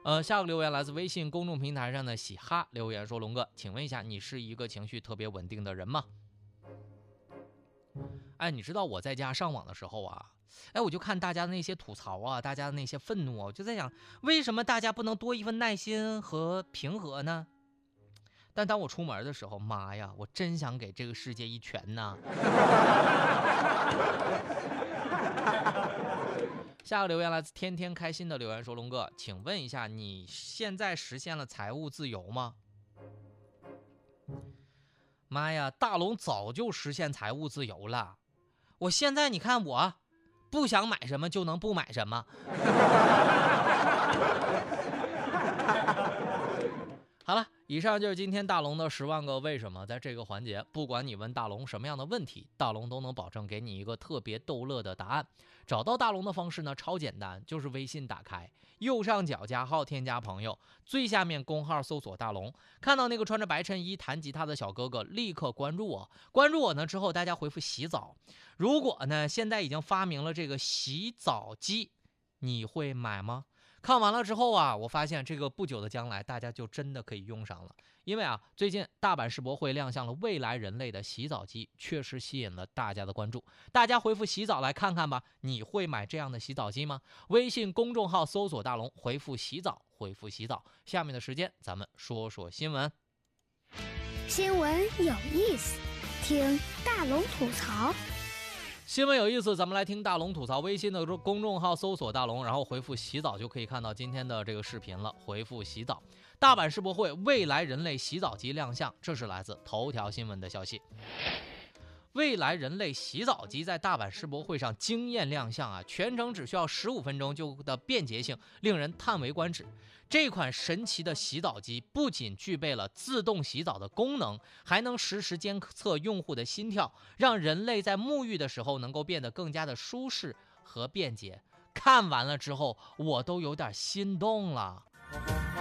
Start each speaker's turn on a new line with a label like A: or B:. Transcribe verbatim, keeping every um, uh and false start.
A: 呃，下个留言来自微信公众平台上的喜哈留言说：龙哥，请问一下，你是一个情绪特别稳定的人吗？哎，你知道我在家上网的时候啊，哎，我就看大家的那些吐槽啊，大家的那些愤怒啊，我就在想，为什么大家不能多一份耐心和平和呢？但当我出门的时候，妈呀，我真想给这个世界一拳呐！下个留言来自天天开心的留言说：龙哥，请问一下，你现在实现了财务自由吗？妈呀，大龙早就实现财务自由了。我现在你看我不想买什么就能不买什么。好了，以上就是今天大龙的十万个为什么。在这个环节，不管你问大龙什么样的问题，大龙都能保证给你一个特别逗乐的答案。找到大龙的方式呢，超简单，就是微信打开，右上角加号添加朋友，最下面公号搜索大龙，看到那个穿着白衬衣弹吉他的小哥哥，立刻关注我。关注我呢之后，大家回复洗澡。如果呢现在已经发明了这个洗澡机，你会买吗？看完了之后啊，我发现这个不久的将来，大家就真的可以用上了。因为啊，最近大阪世博会亮相了未来人类的洗澡机，确实吸引了大家的关注。大家回复洗澡来看看吧，你会买这样的洗澡机吗？微信公众号搜索大龙，回复洗澡，回复洗澡。下面的时间，咱们说说新闻。
B: 新闻有意思，听大龙吐槽。
A: 新闻有意思，咱们来听大龙吐槽。微信的公众号搜索大龙，然后回复洗澡就可以看到今天的这个视频了。回复洗澡，大阪世博会未来人类洗澡机亮相，这是来自头条新闻的消息。未来人类洗澡机在大阪世博会上惊艳亮相啊！全程只需要十五分钟就的便捷性令人叹为观止。这款神奇的洗澡机不仅具备了自动洗澡的功能，还能实时监测用户的心跳，让人类在沐浴的时候能够变得更加的舒适和便捷。看完了之后，我都有点心动了。